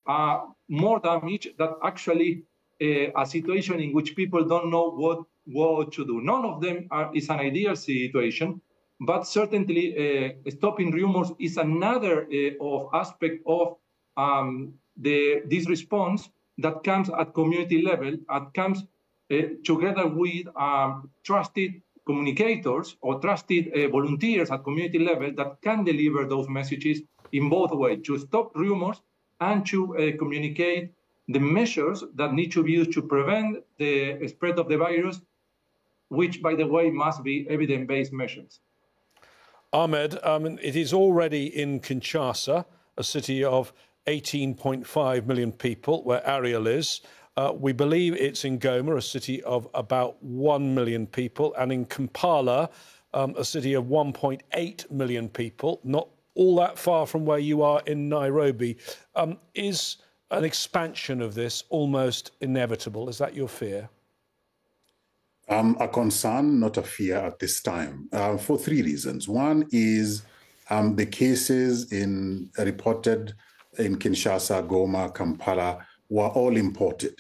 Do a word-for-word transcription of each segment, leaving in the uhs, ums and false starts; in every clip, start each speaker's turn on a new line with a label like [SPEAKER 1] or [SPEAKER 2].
[SPEAKER 1] uh, more damage than actually uh, a situation in which people don't know what, what to do. None of them are, is an ideal situation, but certainly uh, stopping rumors is another uh, of aspect of um, the, this response that comes at community level, that comes uh, together with um, trusted communicators or trusted uh, volunteers at community level that can deliver those messages in both ways, to stop rumors and to uh, communicate the measures that need to be used to prevent the spread of the virus, which, by the way, must be evidence-based measures.
[SPEAKER 2] Ahmed, um, it is already in Kinshasa, a city of eighteen point five million people, where Ariel is. Uh, we believe it's in Goma, a city of about one million people, and in Kampala, um, a city of one point eight million people, not all that far from where you are in Nairobi. Um, is an expansion of this almost inevitable? Is that your fear?
[SPEAKER 3] Um, a concern, not a fear at this time, uh, for three reasons. One is um, the cases in uh, reported in Kinshasa, Goma, Kampala were all imported.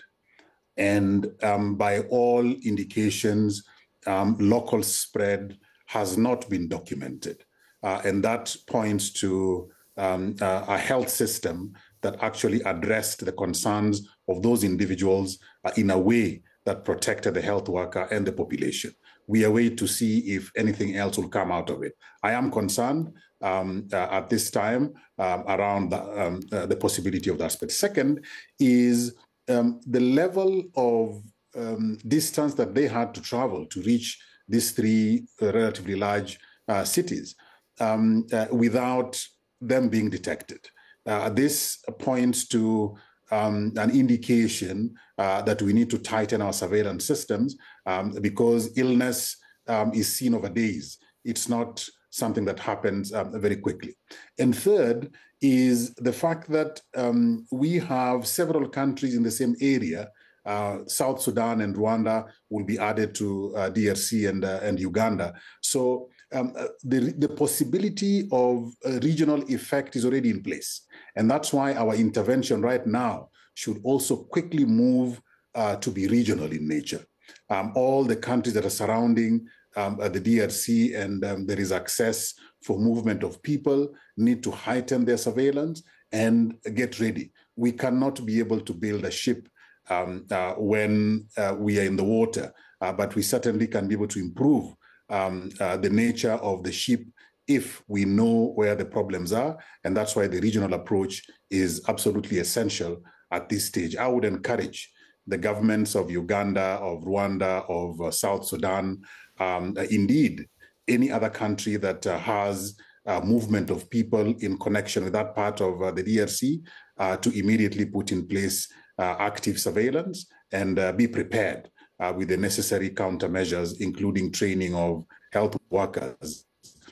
[SPEAKER 3] And um, by all indications, um, local spread has not been documented. Uh, and that points to um, uh, a health system that actually addressed the concerns of those individuals uh, in a way that protected the health worker and the population. We are waiting to see if anything else will come out of it. I am concerned um, uh, at this time um, around the, um, uh, the possibility of that. But second is um, the level of um, distance that they had to travel to reach these three uh, relatively large uh, cities um, uh, without them being detected. Uh, this points to um, an indication uh, that we need to tighten our surveillance systems um, because illness um, is seen over days. It's not something that happens um, very quickly. And third is the fact that um, we have several countries in the same area. Uh, South Sudan and Rwanda will be added to uh, D R C and, uh, and Uganda. So um, uh, the, the possibility of a regional effect is already in place. And that's why our intervention right now should also quickly move uh, to be regional in nature. Um, all the countries that are surrounding um, uh, the D R C and um, there is access for movement of people need to heighten their surveillance and get ready. We cannot be able to build a ship Um, uh, when uh, we are in the water, uh, but we certainly can be able to improve um, uh, the nature of the ship if we know where the problems are, and that's why the regional approach is absolutely essential at this stage. I would encourage the governments of Uganda, of Rwanda, of uh, South Sudan, um, uh, indeed, any other country that uh, has uh, movement of people in connection with that part of uh, the D R C uh, to immediately put in place Uh, active surveillance and uh, be prepared uh, with the necessary countermeasures, including training of health workers,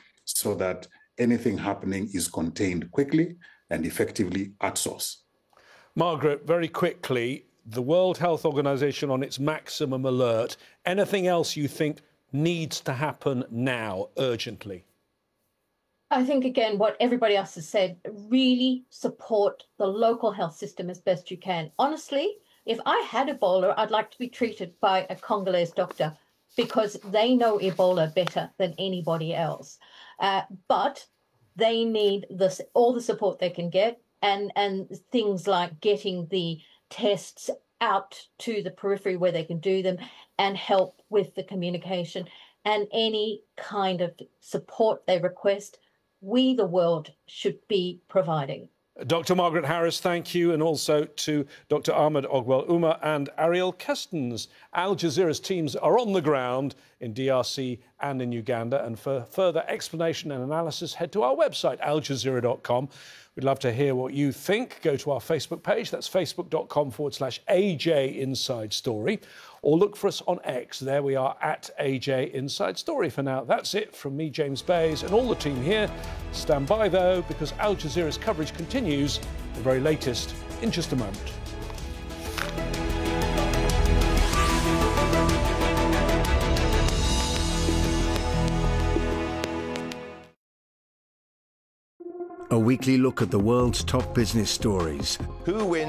[SPEAKER 3] so that anything happening is contained quickly and effectively at source.
[SPEAKER 2] Margaret, very quickly, the World Health Organization on its maximum alert. Anything else you think needs to happen now, urgently?
[SPEAKER 4] I think, again, what everybody else has said, really support the local health system as best you can. Honestly, if I had Ebola, I'd like to be treated by a Congolese doctor because they know Ebola better than anybody else. Uh, but they need this, all the support they can get and, and things like getting the tests out to the periphery where they can do them and help with the communication and any kind of support they request. We, the world, should be providing.
[SPEAKER 2] Doctor Margaret Harris, thank you, and also to Doctor Ahmed Ogwell Ouma and Ariel Kestens. Al Jazeera's teams are on the ground in D R C and in Uganda, and for further explanation and analysis, head to our website, al jazeera dot com. We'd love to hear what you think. Go to our Facebook page, that's facebook.com forward slash AJ Inside Story, or look for us on X. There we are at A J Inside Story for now. That's it from me, James Bays, and all the team here. Stand by, though, because Al Jazeera's coverage continues, the very latest, in just a moment.
[SPEAKER 5] A weekly look at the world's top business stories.
[SPEAKER 6] Who wins?